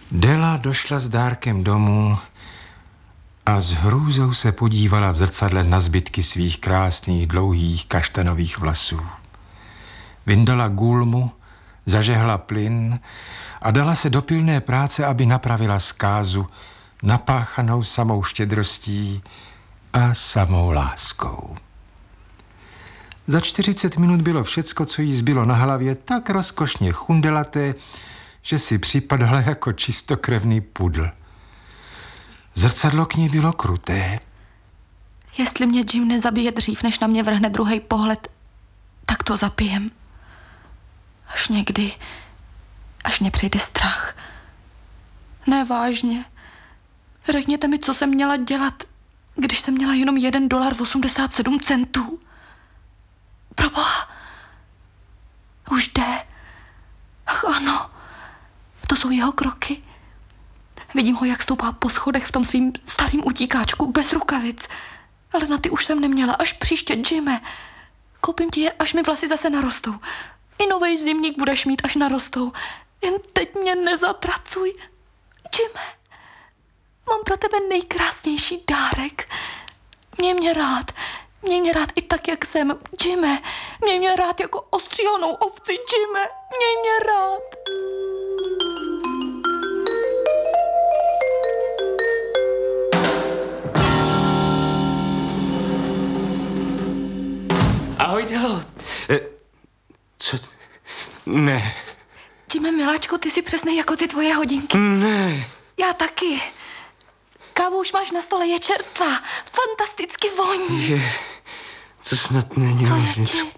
Della došla s dárkem domů a s hrůzou se podívala v zrcadle na zbytky svých krásných dlouhých kaštanových vlasů. Vyndala gulmu, zažehla plyn a dala se do pilné práce, aby napravila zkázu napáchanou samou štědrostí a samou láskou. Za 40 minut bylo všecko, co jí zbylo na hlavě, tak rozkošně chundelaté, že si připadala jako čistokrevný pudl. Zrcadlo k ní bylo kruté. Jestli mě Jim nezabije dřív, než na mě vrhne druhý pohled, tak to zapijem. Až někdy, až mě přejde strach. Ne, vážně. Řekněte mi, co jsem měla dělat, když jsem měla jenom $1.87. Proboha. Už jde. Ach ano, to jsou jeho kroky. Vidím ho, jak stoupá po schodech v tom svým starým utíkáčku bez rukavic. Ale na ty už jsem neměla. Až příště, Jime. Koupím ti je, až mi vlasy zase narostou. I novej zimník budeš mít, až narostou. Jen teď mě nezatracuj. Jime, mám pro tebe nejkrásnější dárek. Měj mě rád. Měj mě rád i tak, jak jsem. Jime, měj mě rád jako ostříhanou ovci. Jime, měj mě rád. Ahoj, Delo. Co? Ne. Jime, miláčku, ty jsi přesnej jako ty tvoje hodinky. Ne. Já taky. Kávu už máš na stole, je čerstvá. Fantasticky voní. To snad není Co možné. je ti?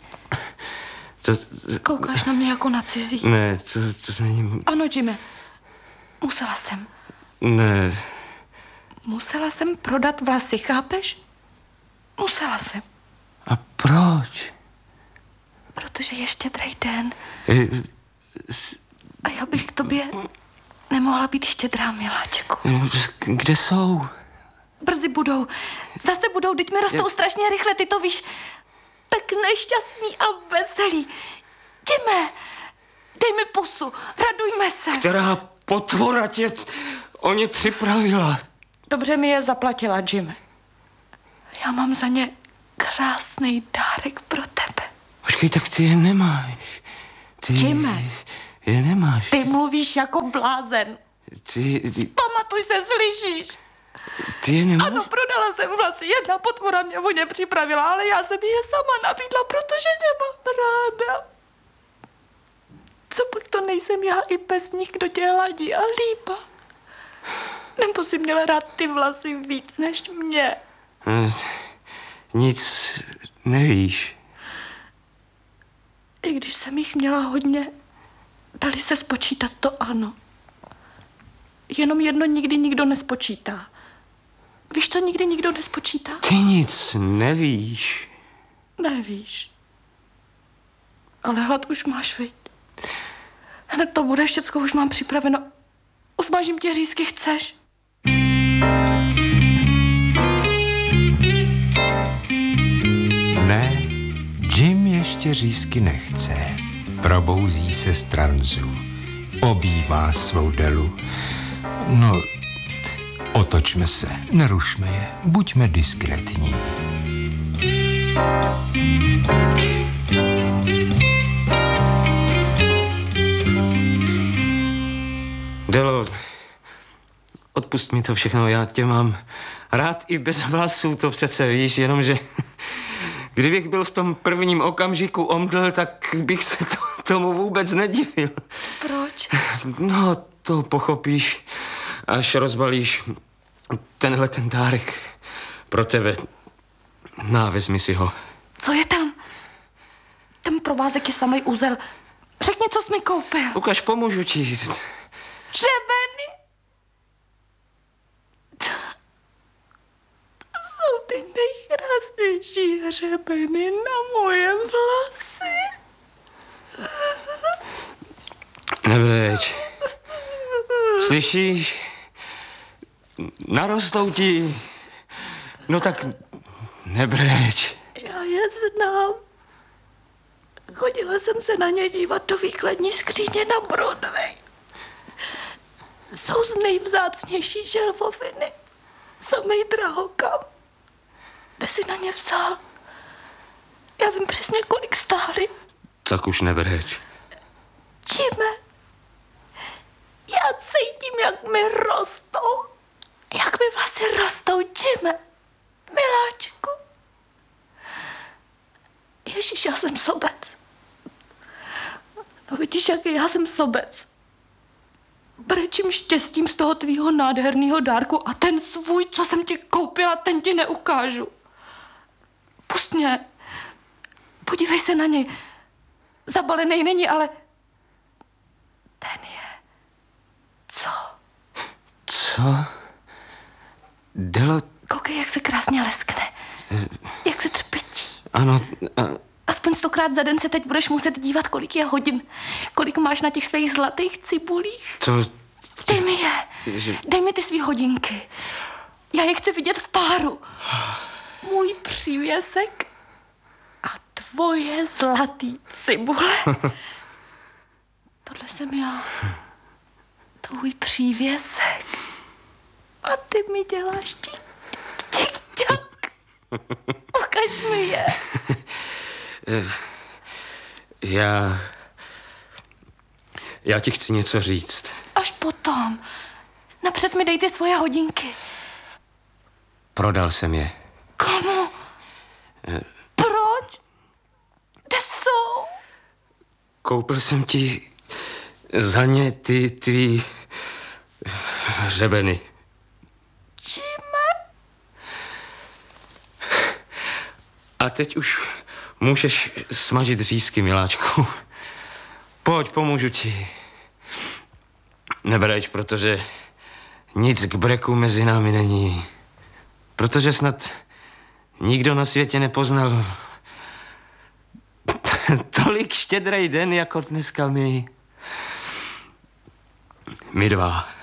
Koukáš na mě jako na cizí. Ne, to není... Ano, Jime. Musela jsem. Ne. Musela jsem prodat vlasy, chápeš? Musela jsem. A proč? Protože je štědrý den. A já bych k tobě nemohla být štědrá, miláčku. Kde jsou? Brzy budou. Zase budou, teď mi rostou strašně rychle, ty to víš. Tak nešťastný a veselý. Jime, dej mi pusu, radujme se. Která potvora tě o ně připravila? Dobře mi je zaplatila, Jime. Já mám za ně krásný dárek pro tebe. Počkej, tak ty je nemáš. Jime. Je nemáš. Ty mluvíš jako blázen. Ty Pamatuj se, slyšíš? Ty je nemáš? Ano, prodala jsem vlasy. Jedna potvora mě o ně připravila, ale já jsem je sama nabídla, protože tě mám ráda. Co pak to nejsem já i bez nich, kdo tě hladí a líbá? Nebo jsi měla rád ty vlasy víc než mě? Nic nevíš. I když jsem jich měla hodně, dali se spočítat, to ano. Jenom jedno nikdy nikdo nespočítá. Víš, co nikdy nikdo nespočítá? Ty nic nevíš. Nevíš. Ale hlad už máš, viď? Hned to bude, všecko už mám připraveno. Usmažím ti řízky, chceš? Ne, Jim ještě řízky nechce. Probouzí se z tranzu. Objímá svou Delu. No, otočme se, nerušme je, buďme diskrétní. Delo, odpust mi to všechno, já tě mám rád i bez vlasů, to přece víš, jenomže kdybych byl v tom prvním okamžiku omdl, tak bych se tomu vůbec nedivil. Proč? No, to pochopíš, až rozbalíš tenhle ten dárek pro tebe. Vezmi si ho. Co je tam? Ten provázek je samej úzel. Řekni, co jsi mi koupil. Ukaž, pomůžu ti. Hřebeny. To jsou ty nejkrásnější hřebeny na moje vlasy. Nebreč. Slyšíš? Narostou ti. No tak nebreč. Já je znám. Chodila jsem se na ně dívat do výkladní skříně na Broadway. Jsou nejvzácnější želvoviny. Samej drahokam. Kde jsi na ně vzal? Já vím přesně, kolik stály. Tak už nebreč. Jime, já cítím, jak mi rostou. Jak mi vlastně rostou, Jime. Miláčku. Ježíš, já jsem sobec. No vidíš, jak já jsem sobec. Brečím štěstím z toho tvýho nádherného dárku a ten svůj, co jsem ti koupila, ten ti neukážu. Pust mě. Podívej se na něj. Zabalený není, ale ten je... Co? Co? Delo... Koukej, jak se krásně leskne. Jak se třpytí. Ano, Aspoň 100krát za den se teď budeš muset dívat, kolik je hodin. Kolik máš na těch svých zlatých cibulích. to... Dej mi je. Dej mi ty svý hodinky. Já je chci vidět v páru. Můj přívěsek a tvoje zlatý cibule. Tohle jsem já. Tvůj přívěsek. A ty mi děláš tik-tak. Ukaž mi je. Já ti chci něco říct. Až potom. Napřed mi dej ty svoje hodinky. Prodal jsem je. Komu? Proč? Kde jsou? Koupil jsem ti za ně ty tvý hřebeny. Jime? A teď už můžeš smažit řízky, miláčku. Pojď, pomůžu ti. Nebreč, protože nic k breku mezi námi není. Protože snad nikdo na světě nepoznal tolik štědrej den, jako dneska my. My dva.